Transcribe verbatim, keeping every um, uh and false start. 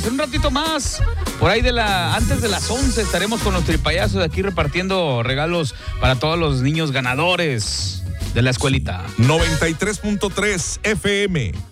señores. En un ratito más, por ahí de la, antes de las once, estaremos con los tripayasos de aquí repartiendo regalos para todos los niños ganadores de la escuelita. noventa y tres punto tres F M.